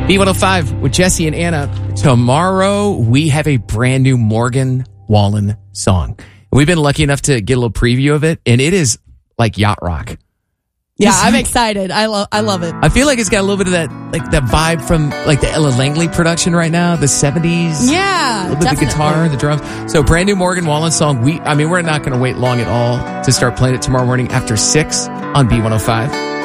B105 with Jesse and Anna. Tomorrow, we have a brand new Morgan Wallen song. We've been lucky enough to get a little preview of it, and it is like yacht rock. Yeah, I'm excited. I love it. I feel like it's got a little bit of that, like that vibe from like the Ella Langley production right now, the 70s. Yeah, a little bit of the guitar, the drums. So brand new Morgan Wallen song. We're not going to wait long at all to start playing it tomorrow morning after 6 on B105.